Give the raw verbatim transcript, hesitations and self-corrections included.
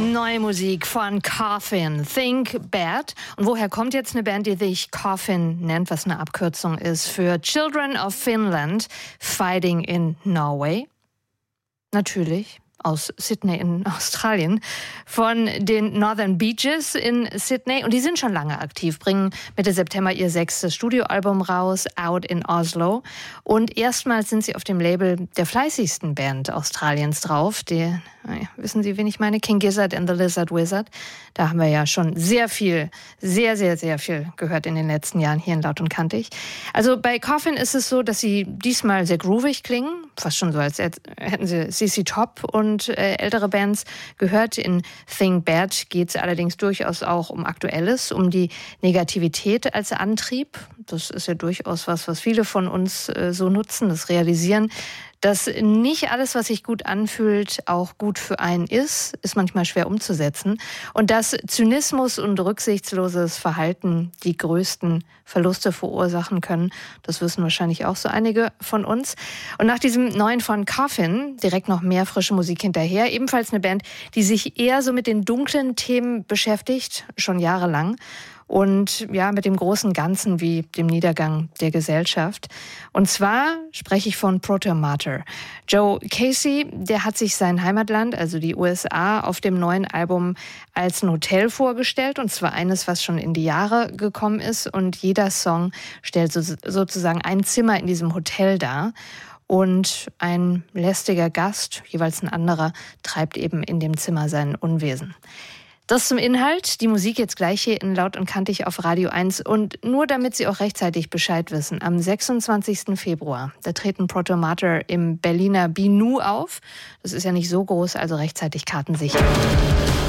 Neue Musik von Coffin, Think Bad. Und woher kommt jetzt eine Band, die sich Coffin nennt, was eine Abkürzung ist für Children of Finland Fighting in Norway? Natürlich aus Sydney in Australien, von den Northern Beaches in Sydney. Und die sind schon lange aktiv, bringen Mitte September ihr sechstes Studioalbum raus, Out in Oslo. Und erstmals sind sie auf dem Label der fleißigsten Band Australiens drauf. Die, naja, wissen Sie, wen ich meine? King Gizzard and the Lizard Wizard. Da haben wir ja schon sehr viel, sehr, sehr, sehr viel gehört in den letzten Jahren hier in Laut und Kantig. Also bei Coffin ist es so, dass sie diesmal sehr groovig klingen. Fast schon so, als hätten sie C C Top und und äh, ältere Bands gehört. In Think Bad geht es allerdings durchaus auch um Aktuelles, um die Negativität als Antrieb. Das ist ja durchaus was, was viele von uns äh, so nutzen, das realisieren. Dass nicht alles, was sich gut anfühlt, auch gut für einen ist, ist manchmal schwer umzusetzen. Und dass Zynismus und rücksichtsloses Verhalten die größten Verluste verursachen können, das wissen wahrscheinlich auch so einige von uns. Und nach diesem neuen von Coffin direkt noch mehr frische Musik hinterher. Ebenfalls eine Band, die sich eher so mit den dunklen Themen beschäftigt, schon jahrelang. Und ja, mit dem großen Ganzen wie dem Niedergang der Gesellschaft. Und zwar spreche ich von Proto Mater. Joe Casey, der hat sich sein Heimatland, also die U S A, auf dem neuen Album als ein Hotel vorgestellt. Und zwar eines, was schon in die Jahre gekommen ist. Und jeder Song stellt so, sozusagen ein Zimmer in diesem Hotel dar. Und ein lästiger Gast, jeweils ein anderer, treibt eben in dem Zimmer sein Unwesen. Das zum Inhalt, die Musik jetzt gleich hier in Laut und Kantig auf Radio eins. Und nur damit Sie auch rechtzeitig Bescheid wissen, am sechsundzwanzigsten Februar, da treten Proto Mater im Berliner Binu auf. Das ist ja nicht so groß, also rechtzeitig Karten sichern.